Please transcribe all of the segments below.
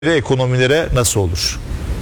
ekonomilere nasıl olur?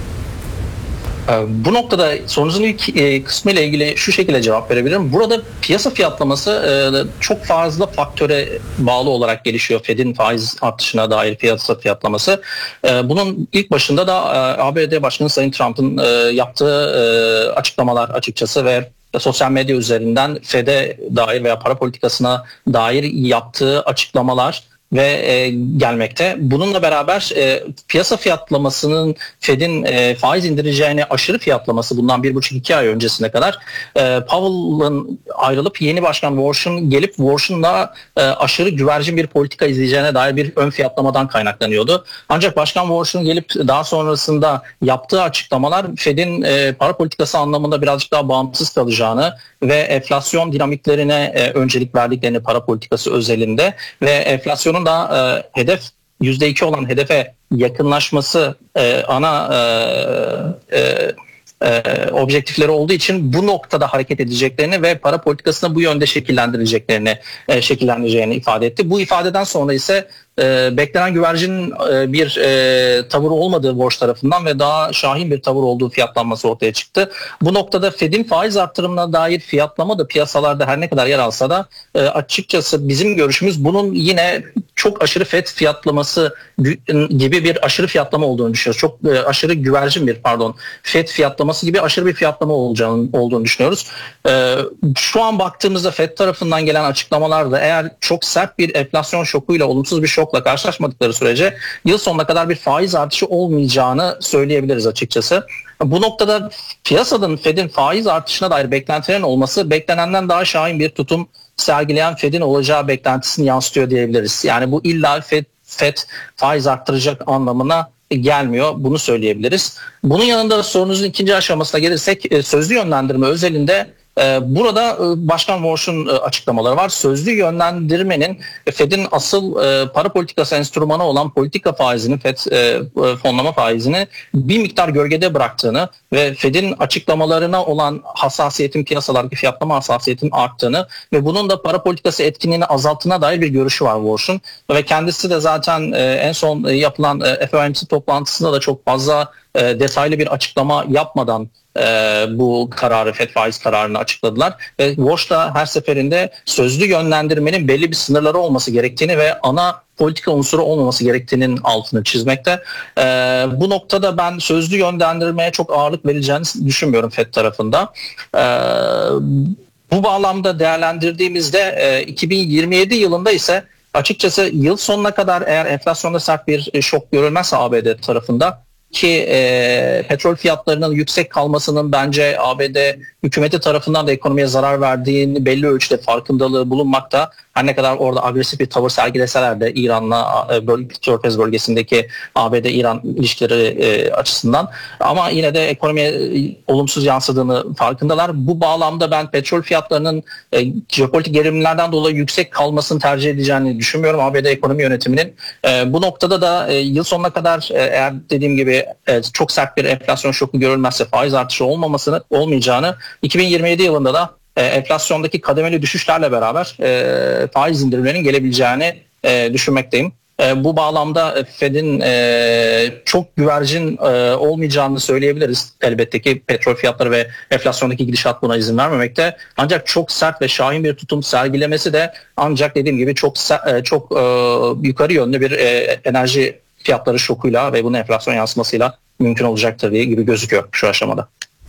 Bu noktada sorunuzun ilk kısmıyla ilgili şu şekilde cevap verebilirim. Burada piyasa fiyatlaması çok fazla faktöre bağlı olarak gelişiyor. Fed'in faiz artışına dair piyasa fiyatlaması. Bunun ilk başında da ABD Başkanı Sayın Trump'ın yaptığı açıklamalar açıkçası ve sosyal medya üzerinden Fed'e dair veya para politikasına dair yaptığı açıklamalar ve gelmekte. Bununla beraber piyasa fiyatlamasının Fed'in faiz indireceğine aşırı fiyatlaması bundan 1,5-2 ay öncesine kadar Powell'ın ayrılıp yeni başkan Warsh'un gelip Warsh'unla aşırı güvercin bir politika izleyeceğine dair bir ön fiyatlamadan kaynaklanıyordu. Ancak Başkan Warsh'un gelip daha sonrasında yaptığı açıklamalar Fed'in para politikası anlamında birazcık daha bağımsız kalacağını ve enflasyon dinamiklerine öncelik verdiklerini para politikası özelinde ve enflasyonun da hedef %2 olan hedefe yakınlaşması ana objektifleri olduğu için bu noktada hareket edeceklerini ve para politikasını bu yönde şekillendireceğini ifade etti. Bu ifadeden sonra ise beklenen güvercin bir tavır olmadığı borç tarafından ve daha şahin bir tavır olduğu fiyatlanması ortaya çıktı. Bu noktada Fed'in faiz artırımına dair fiyatlama da piyasalarda her ne kadar yer alsa da açıkçası bizim görüşümüz bunun yine çok aşırı Fed fiyatlaması gibi bir aşırı fiyatlama olduğunu düşünüyoruz. Çok aşırı güvercin bir Fed fiyatlaması gibi aşırı bir fiyatlama olduğunu düşünüyoruz. Şu an baktığımızda Fed tarafından gelen açıklamalarda eğer çok sert bir enflasyon şokuyla olumsuz bir şokla karşılaşmadıkları sürece yıl sonuna kadar bir faiz artışı olmayacağını söyleyebiliriz açıkçası. Bu noktada piyasanın Fed'in faiz artışına dair beklentilerin olması beklenenden daha şahin bir tutum sergileyen Fed'in olacağı beklentisini yansıtıyor diyebiliriz. Yani bu illa Fed faiz arttıracak anlamına gelmiyor. Bunu söyleyebiliriz. Bunun yanında sorunuzun ikinci aşamasına gelirsek sözlü yönlendirme özelinde burada Başkan Warsh'un açıklamaları var. Sözlü yönlendirmenin Fed'in asıl para politikası enstrümanı olan politika faizini, Fed fonlama faizini bir miktar gölgede bıraktığını ve Fed'in açıklamalarına olan hassasiyetin, piyasalardaki fiyatlama hassasiyetin arttığını ve bunun da para politikası etkinliğini azalttığına dair bir görüşü var Warsh'un. Ve kendisi de zaten en son yapılan FOMC toplantısında da çok fazla detaylı bir açıklama yapmadan bu kararı, Fed faiz kararını açıkladılar ve Warsh da her seferinde sözlü yönlendirmenin belli bir sınırları olması gerektiğini ve ana politika unsuru olmaması gerektiğinin altını çizmekte. Bu noktada ben sözlü yönlendirmeye çok ağırlık verileceğini düşünmüyorum Fed tarafında. Bu bağlamda değerlendirdiğimizde 2027 yılında ise açıkçası yıl sonuna kadar eğer enflasyonda sert bir şok görülmezse ABD tarafında ki petrol fiyatlarının yüksek kalmasının bence ABD hükümeti tarafından da ekonomiye zarar verdiğini belli ölçüde farkındalığı bulunmakta. Her ne kadar orada agresif bir tavır sergileseler de İran'la Körfez bölgesindeki ABD-İran ilişkileri açısından ama yine de ekonomiye olumsuz yansıdığını farkındalar. Bu bağlamda ben petrol fiyatlarının jeopolitik gerilimlerden dolayı yüksek kalmasını tercih edeceğini düşünmüyorum ABD ekonomi yönetiminin. Bu noktada da yıl sonuna kadar eğer dediğim gibi çok sert bir enflasyon şoku görülmezse faiz artışı olmayacağını 2027 yılında da enflasyondaki kademeli düşüşlerle beraber faiz indirimlerinin gelebileceğini düşünmekteyim. Bu bağlamda Fed'in çok güvercin olmayacağını söyleyebiliriz. Elbette ki petrol fiyatları ve enflasyondaki gidişat buna izin vermemekte. Ancak çok sert ve şahin bir tutum sergilemesi de ancak dediğim gibi çok yukarı yönlü bir enerji fiyatları şokuyla ve bunun enflasyon yansımasıyla mümkün olacaktır diye gibi gözüküyor şu aşamada.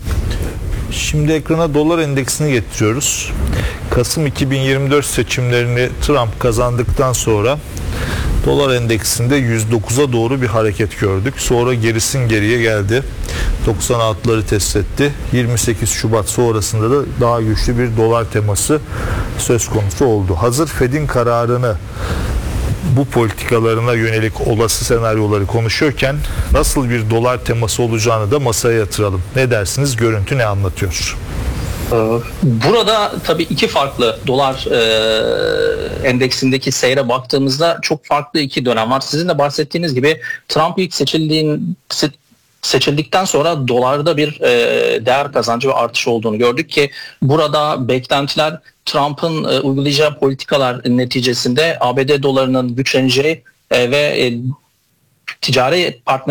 Şimdi ekrana dolar endeksini getiriyoruz. Kasım 2024 seçimlerini Trump kazandıktan sonra dolar endeksinde 109'a doğru bir hareket gördük. Sonra gerisin geriye geldi. 96'ları test etti. 28 Şubat sonrasında da daha güçlü bir dolar teması söz konusu oldu. Hazır Fed'in kararını bu politikalarına yönelik olası senaryoları konuşuyorken nasıl bir dolar teması olacağını da masaya yatıralım. Ne dersiniz? Görüntü ne anlatıyor? Burada tabii iki farklı dolar endeksindeki seyre baktığımızda çok farklı iki dönem var. Sizin de bahsettiğiniz gibi Trump ilk seçildikten sonra dolarda bir değer kazancı ve artış olduğunu gördük ki burada beklentiler Trump'ın uygulayacağı politikalar neticesinde ABD dolarının güçleneceği ve ticari partner